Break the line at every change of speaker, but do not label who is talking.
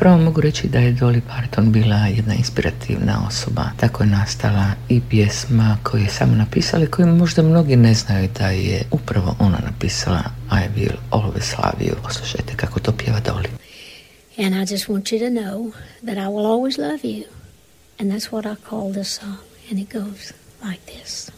Zapravo mogu reći da je Dolly Parton bila jedna inspirativna osoba. Tako je nastala i pjesma koju je sama napisala i koju možda mnogi ne znaju da je upravo ona napisala I Will Always Love You. Poslušajte kako to pjeva Dolly.
And I just want you to know that I will always love you. And that's what I call this song. And it goes like this.